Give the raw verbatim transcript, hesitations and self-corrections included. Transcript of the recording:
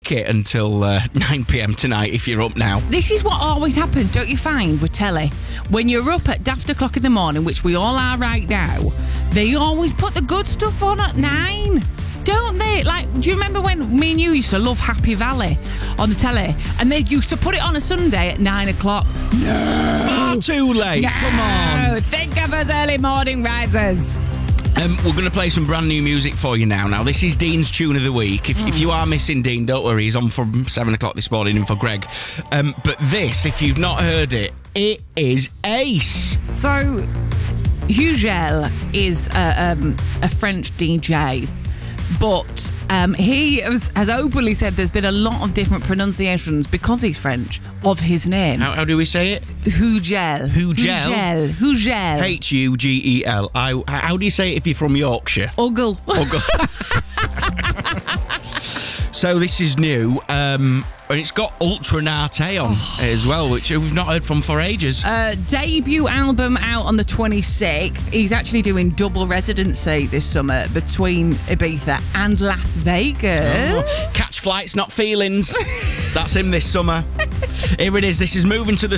make it until uh, nine p.m. tonight if you're up now. This is what always happens, don't you find, with telly? When you're up at daft o'clock in the morning, which we all are right now, they always put the good stuff on at nine. Don't they? Like, do you remember when me and you used to love Happy Valley on the telly? And they used to put it on a Sunday at nine o'clock. No! Far too late. No! Come on. Think of us early morning risers. Um, we're going to play some brand new music for you now. Now, this is Dean's Tune of the Week. If, mm. if you are missing Dean, don't worry. He's on from seven o'clock this morning in for Greg. Um, but this, if you've not heard it, it is ace. So, Hugel is a, um, a French D J. But um, he has, has openly said there's been a lot of different pronunciations, because he's French, of his name. How, how do we say it? Hugel. Hugel? Hugel. Hugel. H U G E L. I, how do you say it if you're from Yorkshire? Uggle. Uggle. So this is new, um, and it's got Ultra Nate on oh. as well, which we've not heard from for ages. Uh, debut album out on the twenty-sixth. He's actually doing double residency this summer between Ibiza and Las Vegas. Oh. Catch flights, not feelings. That's him this summer. Here it is. This is Moving to the